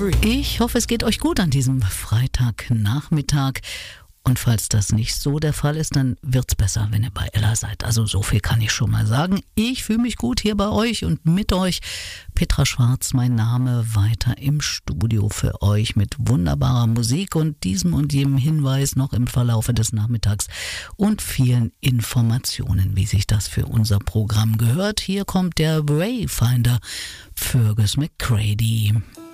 Ich hoffe, es geht euch gut an diesem Freitagnachmittag. Und falls das nicht so der Fall ist, dann wird's besser, wenn ihr bei Ella seid. Also so viel kann ich schon mal sagen. Ich fühle mich gut hier bei euch und mit euch. Petra Schwarz, mein Name, weiter im Studio für euch mit wunderbarer Musik und diesem und jenem Hinweis noch im Verlaufe des Nachmittags und vielen Informationen, wie sich das für unser Programm gehört. Hier kommt der Wayfinder, Fergus McCready.